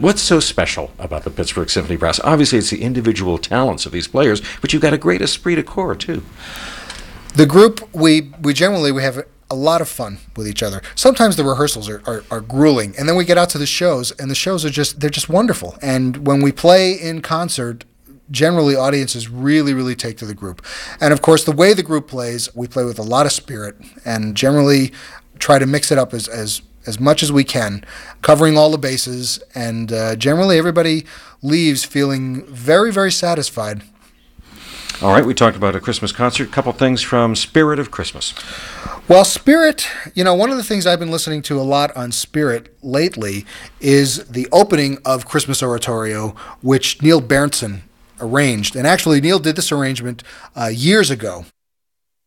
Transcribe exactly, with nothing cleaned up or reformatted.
What's so special about the Pittsburgh Symphony Brass? Obviously, it's the individual talents of these players, but you've got a great esprit de corps, too. The group, we, we generally we have a lot of fun with each other. Sometimes the rehearsals are, are, are grueling, and then we get out to the shows, and the shows are just, they're just wonderful. And when we play in concert, generally audiences really, really take to the group. And of course, the way the group plays, we play with a lot of spirit, and generally try to mix it up as as, as much as we can, covering all the bases, and uh, generally everybody leaves feeling very, very satisfied. All right, we talked about a Christmas concert. A couple things from Spirit of Christmas. Well, Spirit, you know, one of the things I've been listening to a lot on Spirit lately is the opening of Christmas Oratorio, which Neil Berndsen arranged. And actually, Neil did this arrangement uh, years ago.